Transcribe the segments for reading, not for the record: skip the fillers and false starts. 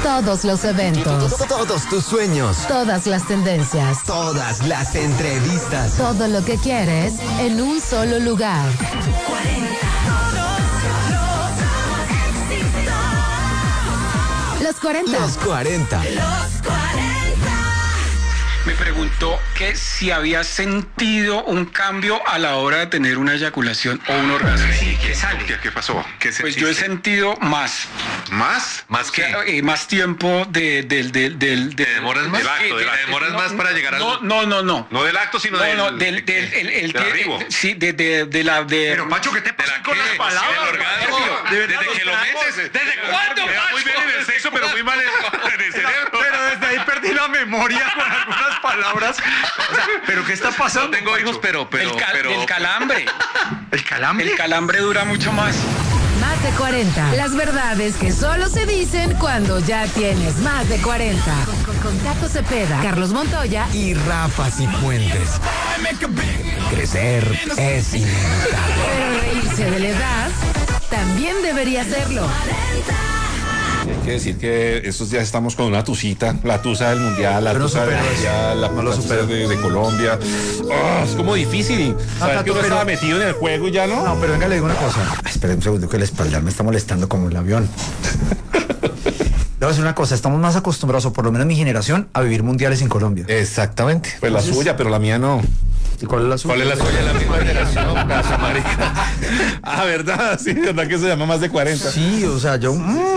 Todos los eventos. Todos tus sueños. Todas las tendencias. Todas las entrevistas. Todo lo que quieres en un solo lugar. Los 40. Los 40. Me preguntó que si había sentido un cambio a la hora de tener una eyaculación o un orgasmo. Sí, ¿Qué pasó? ¿Qué Pues sentiste? yo he sentido más. ¿Más? ¿Más qué? Más tiempo ¿Te demoras más? ¿Te demoras más para llegar al...? No. No del acto, sino del arribo. Sí, de la... Pero, Pacho, ¿qué te pasa con las palabras? Del orgasmo. Desde que lo metes. ¿Desde cuándo, Pacho? Muy bien en el sexo, pero muy mal en el cerebro. Pero desde ahí perdí la memoria con algunas palabras. O sea, ¿pero qué está pasando? No tengo hijos, pero... El calambre. ¿El calambre? El calambre dura mucho más. Más de 40. Las verdades que solo se dicen cuando ya tienes más de 40. Con Tato Cepeda, Carlos Montoya Y Rafa Cifuentes. Crecer es inevitable. pero reírse de la edad también debería serlo. Hay que decir que estos días estamos con una tucita, la tusa del mundial, la Pero tusa del supera eso. mundial, la No lo tusa supera. de Colombia. Es como difícil. Saber Tato, que uno pero- estaba metido en el juego y ya no. No, pero venga, le digo una cosa. Esperen un segundo que el espaldar me está molestando como el avión. Le voy a decir una cosa, estamos más acostumbrados, o por lo menos mi generación, a vivir mundiales en Colombia. Exactamente. Pues la suya, pero la mía no. ¿Y cuál es la suya? ¿Cuál es la suya? La misma generación, casa marica. Ah, ¿verdad? Sí, ¿verdad que se llama más de 40? Sí, o sea, yo...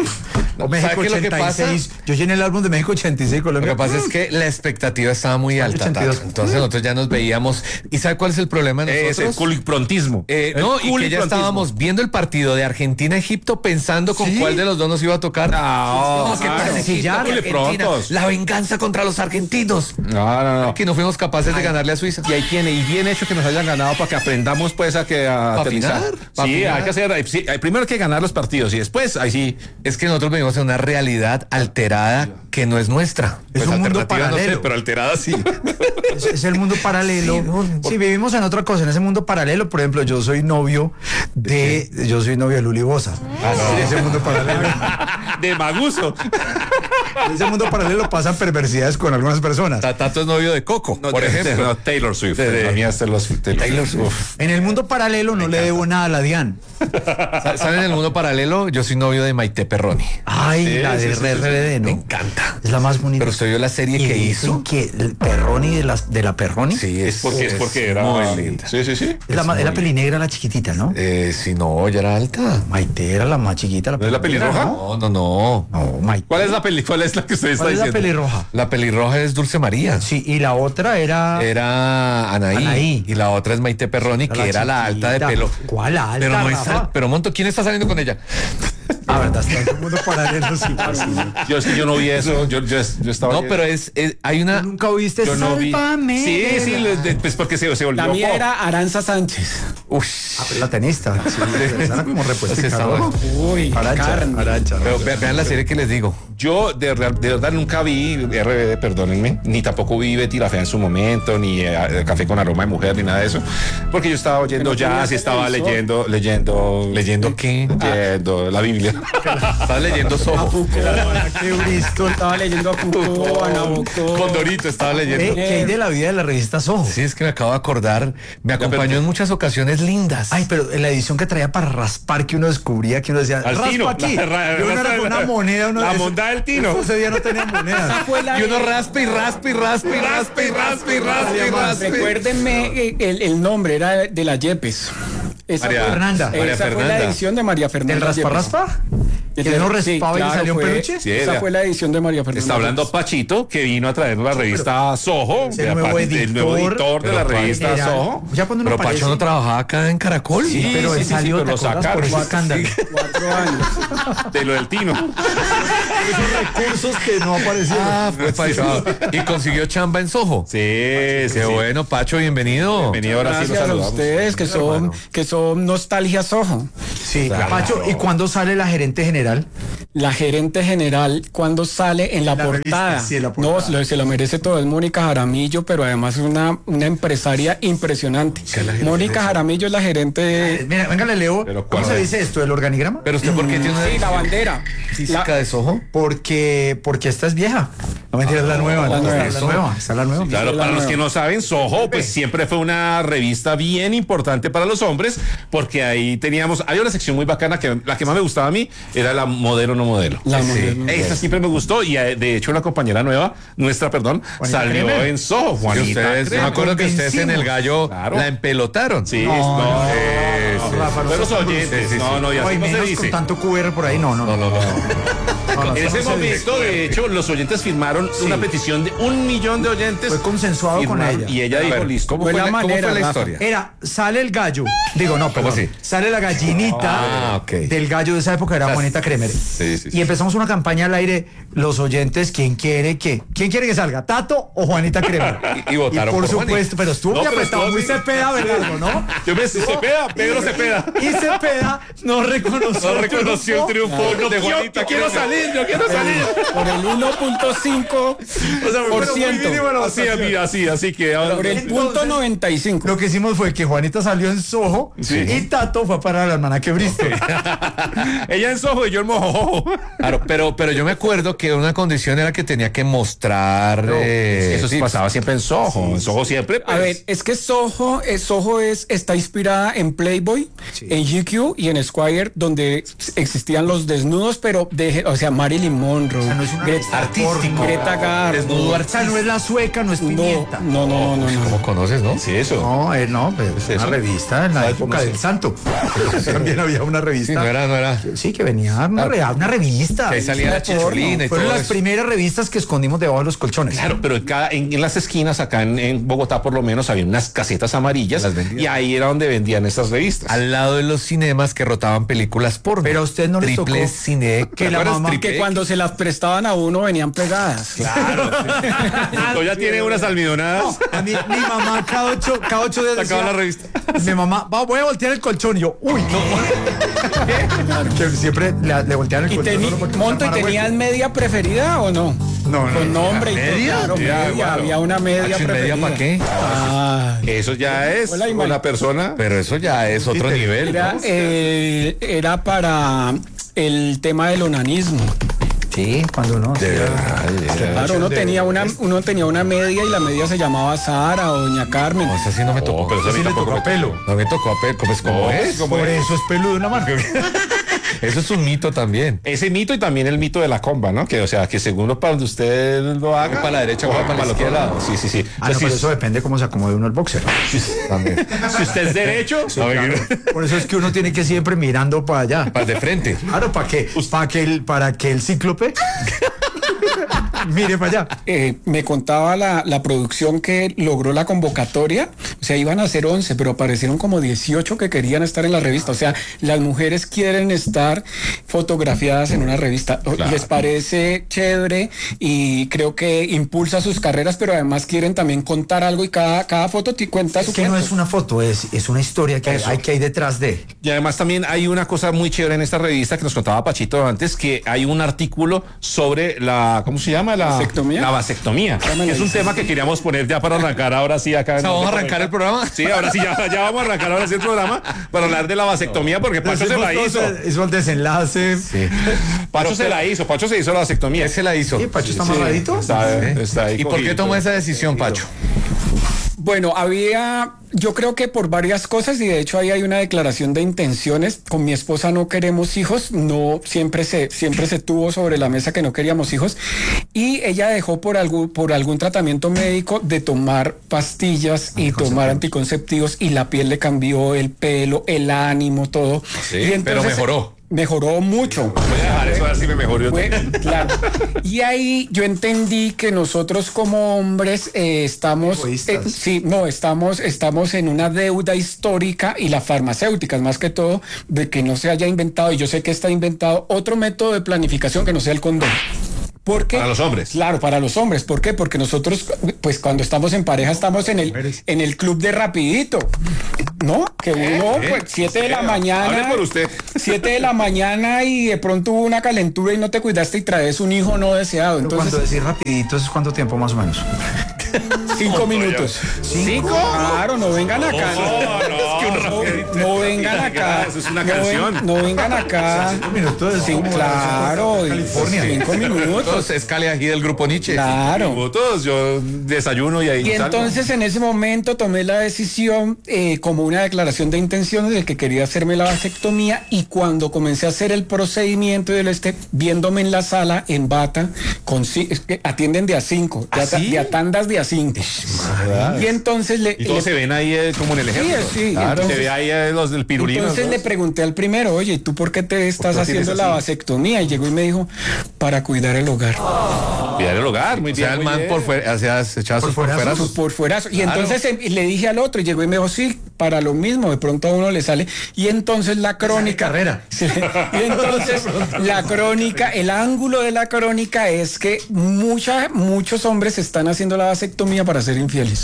o México ¿sabe qué es lo que 86. Yo llené el álbum de México 86, Lo Colombia. que pasa es que la expectativa estaba muy alta, 82. Tato. Entonces nosotros ya nos veíamos. ¿Y sabe cuál es el problema de Es el nosotros? culiprontismo. No, y que ya estábamos viendo el partido de Argentina-Egipto pensando con ¿Sí? cuál de los dos nos iba a tocar. No, ¿qué claro. pasa? Sí, ya, Argentina, prontos. la venganza contra los argentinos. No. Que no fuimos capaces de ganarle a Suiza. Y ahí tiene, y bien hecho que nos hayan ganado para que aprendamos pues a aterrizar. afinar, pa' Sí, afinar. hay que hacer, sí, primero hay que ganar los partidos y después, ahí sí. Es que nosotros venimos en una realidad alterada que no es nuestra. Es un mundo alternativa no sé, paralelo. pero alterada sí. Es el mundo paralelo. Sí, no, Sí, vivimos en otra cosa, en ese mundo paralelo. Por ejemplo, yo soy novio de Luli Bosa. En ese mundo paralelo. De Maguso. En ese mundo paralelo pasan perversidades con algunas personas. Tato es novio de Coco, por ejemplo. No, Taylor Swift. De- La mía es Taylor Swift. Uf. En el mundo paralelo no le debo nada a la Dian. ¿Saben? En el mundo paralelo, yo soy novio de Maite Perroni. Ay, Sí, la sí, de sí, RRD, ¿no? Me encanta. Es la más bonita. Pero usted vio la serie que hizo. Que el Perroni de la Perroni. Sí, Es porque era muy linda. Sí. Es la pelinegra, la chiquitita, ¿no? Si no, ya era alta. Maite era la más chiquita. ¿No es la pelirroja? ¿no? No. No, Maite. ¿Cuál es la que usted está ¿Cuál es la diciendo? pelirroja? La pelirroja es Dulce María. Sí, y la otra era... Era Anaí. Y la otra es Maite Perroni, que era la alta de chiquita. pelo. ¿Cuál alta, Pero no es Rafa? alta. Pero Monto, ¿quién está saliendo con ella? Ah, verdad, está en el mundo paralelo, sí. Yo es que yo no vi eso. Yo estaba. No, pero hay una. ¿Nunca oíste Yo no vi. Sálvame? Sí, pues porque se volvió. La mía pop. era Aranza Sánchez. Ah, pues la tenista. Sí, era como repuesta. estaba- Uy, carne. Arancha. Pero vean la serie que les digo. Yo de verdad nunca vi RBD, perdónenme, ni tampoco vi Betty la Fea en su momento, ni Café con Aroma de Mujer, ni nada de eso, porque yo estaba oyendo jazz y estaba leyendo ¿Leyendo qué? leyendo la Biblia. Estás leyendo Soho. Qué Bristol. Estaba leyendo a Foucault, a Nabucco. Con Dorito estaba leyendo. ¿Qué hay de la vida de la revista Soho? Sí, es que me acabo de acordar. Me acompañó en muchas ocasiones lindas. Ay, pero en la edición que traía para raspar, que uno descubría, que uno decía, Al raspa tino. aquí. Y uno era con una moneda. La monda del tino. Ese día no tenía moneda. Y uno raspa y raspa y raspa y raspa y raspa y raspa y raspa. Recuérdenme el nombre, era de la Yepes. Esa María fue- Fernanda. Esa María fue Fernanda. la edición de María ¿Del Fernanda. raspa Yepes. raspa? ¿Que uno raspaba y le salió un peluche? Sí, Esa era. fue la edición de María Fernanda. Está hablando Yepes. Pachito, que vino a traernos la revista Soho, el nuevo el nuevo editor de la revista Era- Soho. Ya cuando uno Pero aparece, Pacho no trabajaba acá en Caracol. Sí, pero él salió, pero ¿te lo acuerdas? sacaron. Por ese escándalo. 4 años. De lo del Tino. Esos recursos que no aparecieron. Ah, fue Pacho. Y consiguió chamba en Soho. Sí, Qué bueno, Pacho, bienvenido. Bienvenido, ahora sí lo Gracias a saludamos. ustedes que son nostalgia Soho. Sí, Pacho, ¿y cuándo sale la gerente general? La gerente general, cuando sale en la La revista, portada. sí, en la portada. No, se lo merece todo. Es Mónica Jaramillo, pero además es una empresaria impresionante. Mónica Jaramillo es la gerente de... Mira, venga, le leo. Pero ¿Cómo ¿cuál se es? dice esto? ¿El organigrama? Pero usted, ¿por qué tiene una Sí, la bandera. física de Soho? Porque porque esta es vieja. No mentira, es la nueva. la nueva. Esta es la nueva. Claro, la para los nueva. que no saben, Soho, pues siempre fue una revista bien importante para los hombres, porque ahí había una sección muy bacana que la que más me gustaba a mí era la modelo no modelo. La modelo. Esa siempre me gustó y de hecho la compañera nuestra, salió Cremer. en Soho, Y Juanita. ustedes, yo me Cremer. acuerdo que ustedes en el gallo Claro. la empelotaron. Sí, No, Rafa, no Pero los seas oyentes, sí, sí. no, y No, así y no se menos dice. con tanto QR por ahí, no. En ese momento, de hecho, los oyentes firmaron una petición de 1 millón de oyentes. Fue consensuado con Firmaron, ella. Y ella dijo, ver, listo. ¿Cómo Fue fue la la, cómo manera, fue la Rafa. historia? Sale el gallo. Digo, no, perdón. así? Sale la gallinita ok. del gallo de esa época, era Juanita Kremer. sí, sí. Y empezamos una campaña al aire, los oyentes, ¿quién quiere que salga? ¿Tato o Juanita Kremer? Y votaron por por supuesto, Juanita. pero estuvo No, muy pero apretado, estuvo muy así. Cepeda, ¿verdad? ¿No? Yo me Cepeda, Pedro Cepeda. Y Cepeda no reconoció. No reconoció el triunfo No, de Juanita. Yo quiero salir. Por el 1.5%. Así que Por el punto 95. Lo que hicimos fue que Juanita salió en Soho Sí. y Tato fue a parar al almanaque Bristol. ella en Soho y yo en Mojojojo. Claro, pero yo me acuerdo que una condición era que tenía que mostrar. Eso sí, pasaba siempre en Soho. En Soho siempre. A ver, es que Soho está inspirada en Playboy, en GQ y en Esquire, donde existían los desnudos, pero Marilyn Monroe, sea, no es una revista artística. Greta Garbo. Desnudo O sea, no es la sueca, no es pimienta. No. ¿Cómo conoces, no? Sí, eso. No, pero es una eso? revista en la Ah, época no sé. del santo. También había una Sí, revista. no era. Sí, que venía una revista. Que ahí salía la chicholina y todo Fueron las eso. primeras revistas que escondimos debajo de los colchones. Claro, pero en las esquinas, acá en Bogotá por lo menos, había unas casetas amarillas Las vendían. y ahí era donde vendían estas revistas. Al lado de los cinemas que rotaban películas porno. Pero a usted no les Triple tocó cine. que la mamá- Triple Que cuando se las prestaban a uno venían pegadas. Claro. Esto ya tiene unas almidonadas. A mí, mi mamá cada ocho días Sacaba decía, la revista. mi mamá, voy a voltear el colchón. Y yo, uy, no. Que siempre le volteaban el ¿Y colchón. solo porque Monto, ¿y armara tenías hueco. media preferida o no? No. Con nombre y todo. ¿Media? Claro, Ya, media, bueno. había una media Macho, ¿y media preferida. pa' qué? Ah, Eso ya es Hola, Iman. una persona. Pero eso ya es otro nivel. era, ¿no? era para el tema del onanismo. Sí, cuando no. De verdad. Claro, uno tenía una media y la media se llamaba Sara o Doña Carmen. No, esa sí no me tocó. pero eso a mí Sí le tampoco tocó me pelo. No me tocó a pelo. ¿Cómo es? Por eso es peludo en la mano. Eso es un mito también. Ese mito y también el mito de la comba, ¿no? Que, o sea, que según para donde usted lo haga. Para la derecha o para la el otro izquierda. lado. Sí. Ah, no, Entonces, pero eso depende cómo se acomode uno el boxer. También. si usted es derecho, Por eso es que uno tiene que siempre mirando para allá. Para de frente. Claro, para que el cíclope mire para allá. Me contaba la producción que logró la convocatoria, o sea, iban a ser 11, pero aparecieron como 18 que querían estar en la revista, o sea, las mujeres quieren estar fotografiadas en una revista, les parece chévere y creo que impulsa sus carreras, pero además quieren también contar algo y cada foto te cuenta su Es que no cuento. es una foto, es una historia que hay detrás de. Y además también hay una cosa muy chévere en esta revista que nos contaba Pachito antes, que hay un artículo sobre la, ¿cómo se llama? La ¿Vasectomía? La vasectomía. Es un tema que queríamos poner ya para arrancar ahora sí acá. O sea, ¿vamos a arrancar el programa? Sí, ahora sí, ya vamos a arrancar ahora sí el programa para hablar de la vasectomía porque Pacho se la hizo. Hizo el desenlace. Sí. Pacho se la hizo, Pacho se hizo la vasectomía. ¿Qué se la hizo? Sí, Pacho está amarradito. Está ahí ¿Y por qué cogido. tomó esa decisión, Pacho? Bueno, yo creo que por varias cosas y de hecho ahí hay una declaración de intenciones. Con mi esposa no queremos hijos, no siempre se tuvo sobre la mesa que no queríamos hijos y ella dejó por algún tratamiento médico de tomar pastillas y tomar anticonceptivos y la piel le cambió, el pelo, el ánimo, todo. Sí, Y pero mejoró. Mejoró mucho. Voy a dejar eso a ver si me mejoró. Claro. Y ahí yo entendí que nosotros como hombres estamos, estamos en una deuda histórica y las farmacéuticas más que todo de que no se haya inventado, y yo sé que está inventado otro método de planificación que no sea el condón. ¿Por qué? Para los hombres. Claro, para los hombres. ¿Por qué? Porque nosotros, pues cuando estamos en pareja, estamos en el club de rapidito, ¿no? Que uno, pues 7 de la mañana. Hable por usted. 7 de la mañana y de pronto hubo una calentura y no te cuidaste y traes un hijo no deseado. Pero Entonces, cuando decís rapidito, ¿eso es cuánto tiempo más o menos? 5 minutos. ¿5? Claro, no vengan acá. No vengan acá. Eso es una canción. No vengan acá. 5 minutos. Sí, claro. California. 5 minutos. Entonces, es Cali Ají del grupo Nietzsche. Claro. Minutos, yo desayuno y ahí Y salgo. entonces en ese momento tomé la decisión como una declaración de intenciones de que quería hacerme la vasectomía, y cuando comencé a hacer el procedimiento viéndome en la sala en bata, es que atienden de a 5, de a tandas de a 5. Y entonces Y todos se ven ahí como en el ejército. Sí, Claro, entonces- se ve ahí los del pirulino. Entonces ¿no? le pregunté al primero, oye, ¿y tú por qué te estás qué haciendo tienes la así? vasectomía? Y llegó y me dijo, para cuidar el hogar. Cuidar el hogar, muy O bien. sea, el muy man bien. por fuera, hacía echazos por fuera. Por fuerazo. Y entonces le dije al otro, y llegó y me dijo, sí, para lo mismo, de pronto a uno le sale. Y entonces la crónica. carrera. Sí, y entonces la crónica, el ángulo de la crónica es que muchos hombres están haciendo la vasectomía para ser infieles.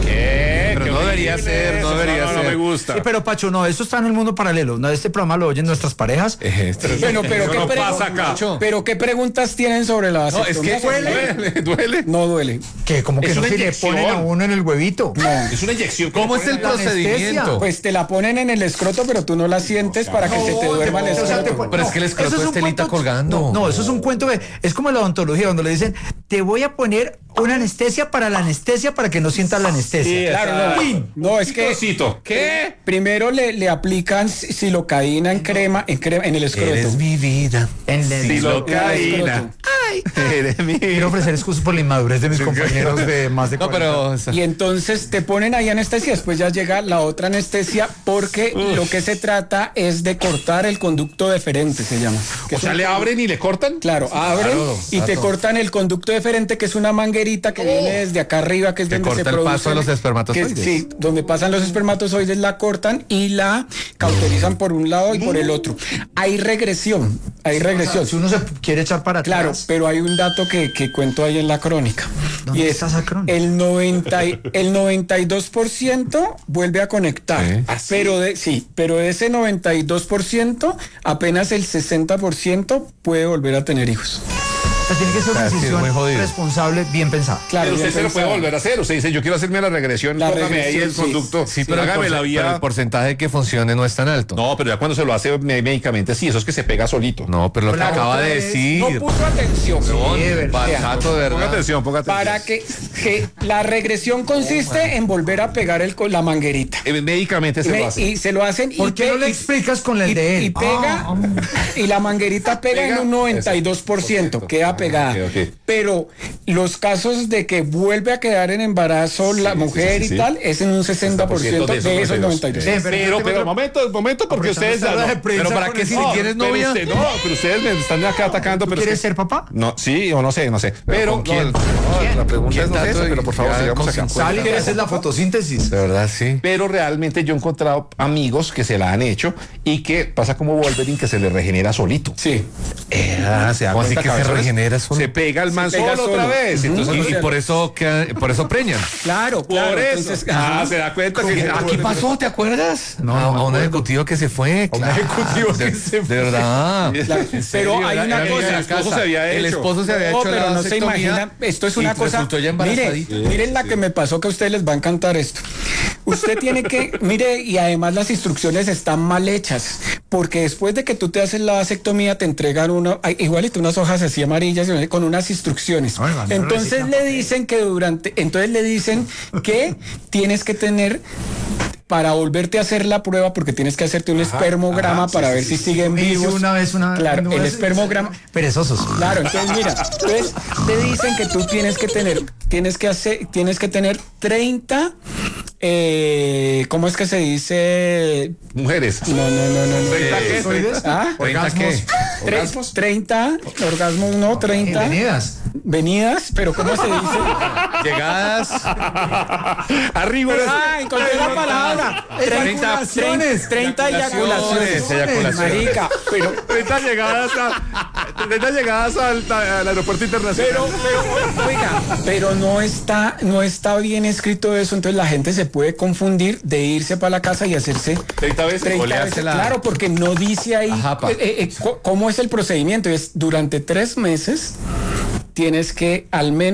¿Qué? Pero Qué no debería horrible ser, no eso. debería No ser. me gusta. Sí, pero Pacho, no, eso está en el mundo paralelo. No, este programa lo oyen nuestras parejas. Bueno, pero Eso ¿qué, no pasa acá. pero ¿qué preguntas tienen sobre la No, es vasectomía? que Duele. No duele. Que como que Es no una se le inyección. ponen a uno en el huevito. Es una inyección. ¿Cómo es el la anestesia? procedimiento? Pues te la ponen en el escroto, pero tú no la sientes para que se te duerma el O sea, escroto. Pero es que el escroto eso es un telita cuento- colgando. No, eso es un cuento que es como la odontología, cuando le dicen, te voy a poner una anestesia para la anestesia para que no sientas la anestesia. Claro, no, es que ¿Qué? primero le aplican silocaína en crema, en el escroto. Eres mi vida. En el Silocaína. Eres mi- Quiero ofrecer excusas por la inmadurez de mis compañeros de más de No, 40. pero Y entonces te ponen ahí anestesia, después ya llega la otra anestesia, porque lo que se trata es de cortar el conducto deferente, se llama. Que O es sea, un- le abren y le cortan. Claro, abren y te cortan el conducto deferente, que es una manguerita que viene desde acá arriba, que es Que donde corta se el produce paso de los espermatozoides. Sí, donde pasan los espermatozoides, la cortan y la cauterizan por un lado y por el otro. Hay regresión. Si uno se quiere echar para Claro, atrás. pero hay un dato que cuento ahí en la crónica. ¿Dónde Y es está esa crónica? el 92% vuelve a conectar. Pero de ese 92%, apenas el 60% puede volver a tener hijos. O sea, tiene que ser una Ah, sí, es decisión muy jodido. responsable, bien pensada. Claro, Pero usted bien se lo puede pensado. volver a hacer. Usted dice, yo quiero hacerme la regresión, La tócame ahí regresión, el sí. conducto. sí, pero, hágame la pero el vía. porcentaje de que funcione no es tan alto. No, pero ya cuando se lo hace médicamente, sí, eso es que se pega solito. No, pero lo que La acaba otra de vez decir. No puso atención. Bajato, de Ponga verdad. atención, ponga atención. Para que la regresión consiste en volver a pegar la manguerita. Médicamente se lo hace. Y se lo hacen. ¿Por qué no le explicas con el de él? Y pega, y la manguerita pega en un 92%, queda pegada. Ok. Pero los casos de que vuelve a quedar en embarazo la mujer sí. y tal, es en un 60% de esos 92. Pero momento, porque ustedes... Pero para qué si tienes novia. Pero ustedes me están acá atacando. Pero ¿Quieres es que- ser papá? No, sí, o no sé. Pero ¿con quién? La pregunta ¿Quién es no sé tanto? eso, pero por favor, Ya sigamos acá. consensual. ¿Quieres hacer la fotosíntesis? De verdad, sí. Pero realmente yo he encontrado amigos que se la han hecho y que pasa como Wolverine, que se le regenera solito. Sí. Se da ¿Cómo así cuenta, que se cabezones? regenera solo? Se pega el man Se pega solo otra solo. vez. Entonces, Y por eso preñan. Claro, claro. por eso. Entonces, ajá. Se da cuenta que... Aquí pasó, ¿te acuerdas? No, a no me un acuerdo. ejecutivo que se fue. un claro. ejecutivo que De- se fue. De verdad. Claro, En pero serio, hay una era cosa, en la el esposo casa. se había El hecho. esposo se había No, hecho la pero no se vasectomía imagina, esto es y una cosa. resultó ya Mire, embarazadito. miren la que me pasó, que a ustedes les va a encantar esto. Usted tiene que, mire, y además las instrucciones están mal hechas, porque después de que tú te haces la vasectomía te entregan igualito unas hojas así amarillas con unas instrucciones. Ay, vale, Entonces reciclan le dicen que tienes que tener, para volverte a hacer la prueba, porque tienes que hacerte un espermograma para ver si siguen Hice vivos. una vez Claro, una el vez- espermograma. Perezosos. Claro, entonces mira, entonces te dicen que tú tienes que tener 30, ¿cómo es que se dice? Mujeres. No. ¿Oides? ¿Ah? Orgasmos. 30 orgasmos, no, 30 Bienvenidas. venidas, pero ¿cómo se dice? Llegadas. Arriba. Ah, encontré la palabra. 30 eyaculaciones. Eyaculaciones. Marica, pero 30 llegadas al aeropuerto internacional. pero no está bien escrito eso, entonces la gente se puede confundir de irse para la casa y hacerse 30 veces. 30 le hace veces. la- Claro, porque no dice ahí Ajapa. cómo es el procedimiento. Es durante 3 meses tienes que al menos